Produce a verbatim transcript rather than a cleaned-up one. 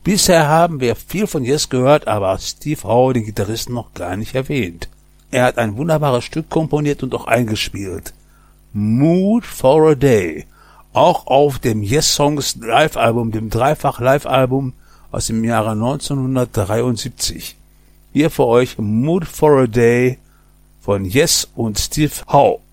Bisher haben wir viel von Yes gehört, aber Steve Howe, den Gitarristen, noch gar nicht erwähnt. Er hat ein wunderbares Stück komponiert und auch eingespielt. Mood for a Day. Auch auf dem Yes Songs Live-Album, dem Dreifach-Live-Album aus dem Jahre neunzehnhundertdreiundsiebzig. Hier für euch Mood for a Day von Yes und Steve Howe.